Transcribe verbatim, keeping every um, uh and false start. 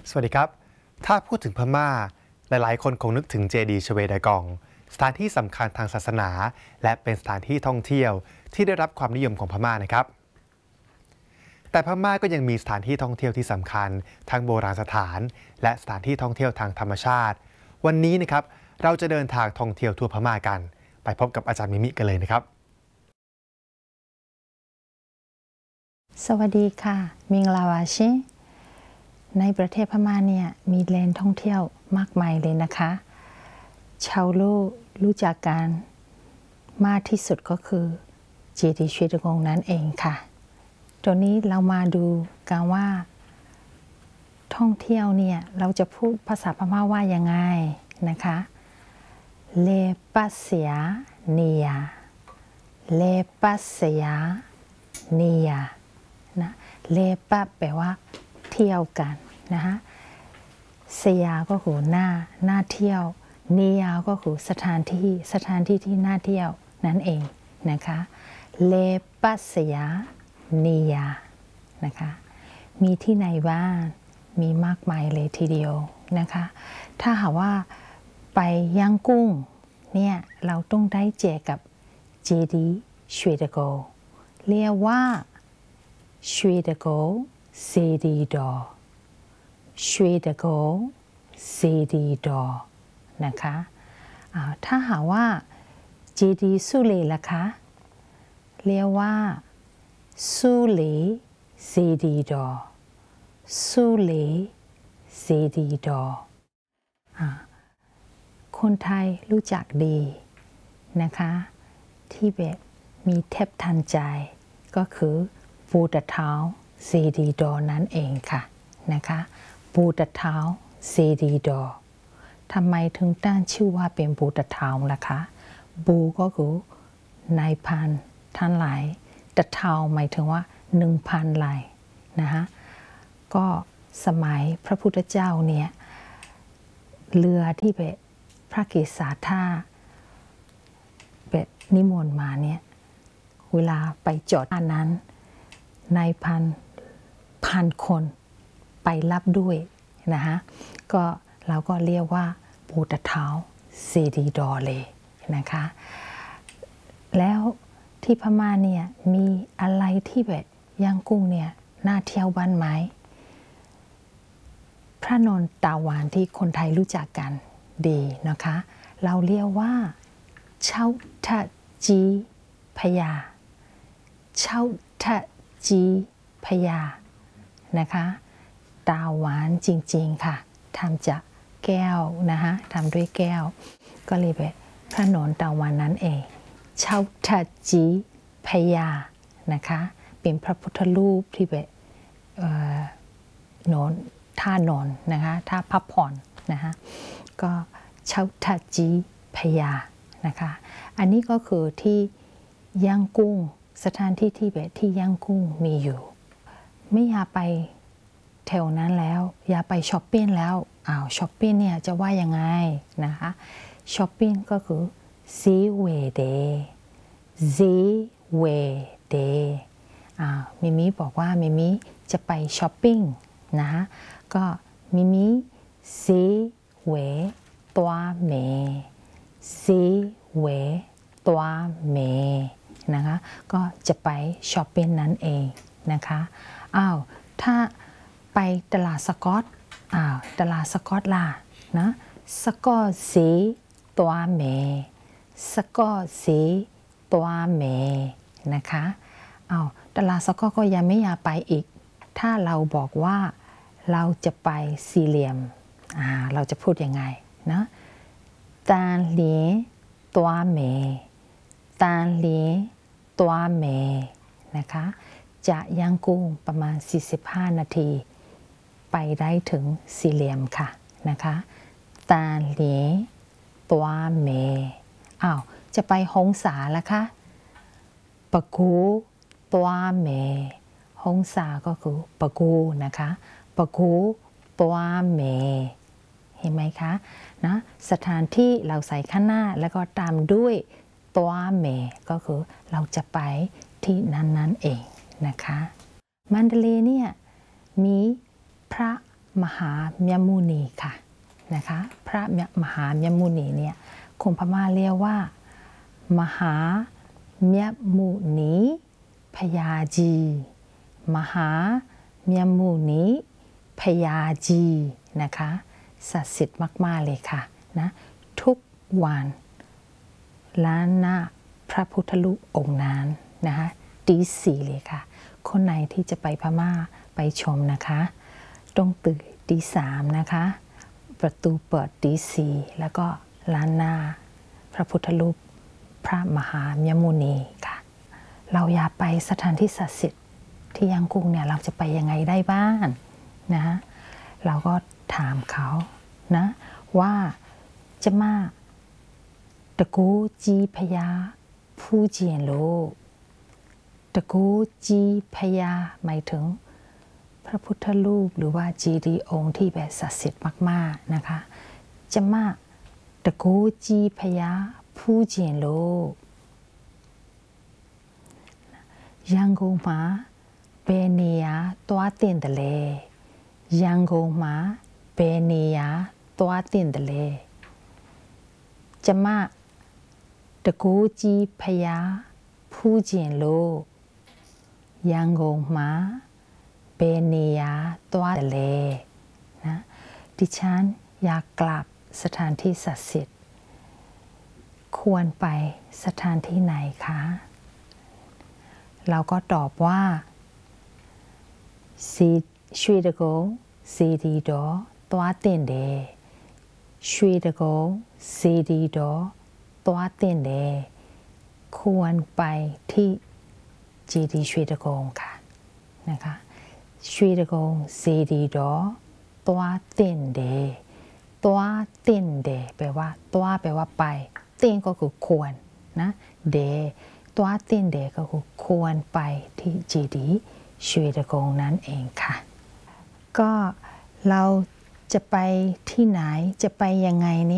สวัสดีครับถ้าพูดถึงพม่าหลายๆคนคงนึกถึงเจดีย์ชเวดากองสถานที่สำคัญทางศาสนาและเป็นสถานที่ท่องเที่ยวที่ได้รับความนิยมของพม่านะครับแต่พม่าก็ยังมีสถานที่ท่องเที่ยวที่สำคัญทั้งโบราณสถานและสถานที่ท่องเที่ยวทางธรรมชาติวันนี้นะครับเราจะเดินทางท่องเที่ยวทั่วพม่ากันไปพบกับอาจารย์มิมิกันเลยนะครับสวัสดีค่ะมิงลาวาชิในประเทศพม่าเนี่ยมีแหล่งท่องเที่ยวมากมายเลยนะคะชาวโลกรู้จักกันมากที่สุดก็คือเจดีย์ชเวดากองนั่นเองค่ะตัวนี้เรามาดูกันว่าท่องเที่ยวเนี่ยเราจะพูดภาษาพม่าว่ายังไงนะคะเลปัสเซียเนียเลปัสเซียเนียนะเลปะแปลว่าเที่ยวกันนะคะเซียก็คือหน้าหน้าเที่ยวเนียก็คือสถานที่สถานที่ที่น่าเที่ยวนั่นเองนะคะเลปัสเซียเนียนะคะมีที่ไหนบ้างมีมากมายเลยทีเดียวนะคะถ้าหากว่าไปย่างกุ้งเนี่ยเราต้องได้เจอกับเจดีย์ชเวดากองเรียกว่าชเวดากองเซดีดอชเวดากองเซดีดอนะคะถ้าหากว่าเจดีย์สุเลล่ะคะเรียกว่าสุเลเซดีดอสุเลเซดีดอคนไทยรู้จักดีนะคะที่แบบมีเทพทันใจก็คือปูตะเท้าเซดีดอนั่นเองค่ะนะคะปูตะเท้าเซดีดอทำไมถึงตั้งชื่อว่าเป็นปูตะเท้าล่ะคะบูก็คือนายพันทั้งหลายตะเท้าหมายถึงว่าหนึ่งพันลายนะคะก็สมัยพระพุทธเจ้าเนี่ยเรือที่เป็นพระเกศาธาเป็นนิมนต์มาเนี่ยเวลาไปจอดอันนั้นนายพันพันคนไปรับด้วยนะคะก็เราก็เรียกว่าปูตะเท้าเซดีดอเลยนะคะแล้วที่พม่าเนี่ยมีอะไรที่แบบย่างกุ้งเนี่ยน่าเที่ยวบ้านไหมพระนนตาหวานที่คนไทยรู้จักกันดีนะคะเราเรียกว่าเช่าทะจีพยาเช่าทะจีพยานะคะตาหวานจริงๆค่ะทำจากแก้วนะคะทำด้วยแก้วก็เลยแบบพระนนตาหวานนั้นเองเช่าทะจีพยานะคะเป็นพระพุทธรูปที่แบบนอนท่านอนนะคะท่าพักผ่อนนะคะก็เช่าทะจีพยานะคะอันนี้ก็คือที่ย่างกุ้งสถานที่ที่แบบที่ย่างกุ้งมีอยู่ไม่อยากไปแถวนั้นแล้วอยากไปช้อปปิ้งแล้วอ้าวช้อปปิ้งเนี่ยจะว่ายังไงนะคะช้อปปิ้งก็คือซีเวเดซีเวเดอ่ามิมิบอกว่ามิมิจะไปช้อปปิ้งนะคะก็มิมิซีเวตัวเมซีเวตัวเมนะคะก็จะไปช้อปปิ้งนั่นเองนะคะอ้าวถ้าไปตลาดสกอตอ้าวตลาดสกอตล่ะนะสกอตซีตัวเมสกอตซีตัวเมนะคะอ้าวตลาดสกอตก็ยังไม่อยากไปอีกถ้าเราบอกว่าเราจะไปสี่เหลี่ยมอ่าเราจะพูดยังไงนะตาเหลียตัวเมตาเหลียตัวเมนะคะจะย่างกุ้งประมาณสี่สิบห้านาทีไปได้ถึงสี่เหลี่ยมค่ะนะคะตาเหลียตัวเมอ้าวจะไปฮงสาละคะปะกูตัวเมฮงสาก็คือปะกูนะคะปะกูตัวเมเห็นไหมคะนะสถานที่เราใส่ข้างหน้าแล้วก็ตามด้วยตัวเมก็คือเราจะไปที่นั้นๆเองนะคะมันเดเลย์เนี่ยมีพระมหาเมียมุนีค่ะนะคะพระมหาเมียมุนีเนี่ยคนพม่าเรียกว่ามหาเมียมุนีพญาจีมหาเมียมุนีพญาจีนะคะศักดิ์สิทธิ์มากๆเลยค่ะนะทุกวันล้านหน้าพระพุทธรูปองค์นั้นนะคะตีสี่เลยค่ะคนไหนที่จะไปพม่าไปชมนะคะต้องตื่นตีสามนะคะประตูเปิดตีสี่แล้วก็ล้านหน้าพระพุทธรูปพระมหาเมียมุนีค่ะเราอยากไปสถานที่ศักดิ์สิทธิ์ที่ยังกุ้งเนี่ยเราจะไปยังไงได้บ้างนะเราก็ถามเขานะว่าจะมาตะกูจีพญาผู้เจียนโลตะกูจีพญาหมายถึงพระพุทธรูปหรือว่าจีดีองค์ที่แบบศักดิ์สิทธิ์มากๆนะคะจะมาตะกูจีพญาผู้เจียนโลยังคงมาเบเนียตัวตินทะเลยังคงมาเบเนียตัวตินทะเลจะมาตะกูจีพญาผู้เจียนโลยังคงมาเบเนียตัวทะเลนะดิฉันอยากกลับสถานที่ศักดิ์สิทธิ์ควรไปสถานที่ไหนคะเราก็ตอบว่าซีช่วยตะโกซีดีดอตัวเต้นเดช่วยตะโกซีดีดอตัวเต้นเดควรไปที่จีดีช่วยตะโกค่ะนะคะช่วยตะโกซีดีดอตัวเต้นเดตัวเต้นเดแปลว่าตัวแปลว่าไปเต้นก็คือควรนะเดตัวเต้นเดก็คือควรไปที่จีดีช่วยตะโกนั้นเองค่ะก็เราจะไปที่ไหนจะไปยังไงนี่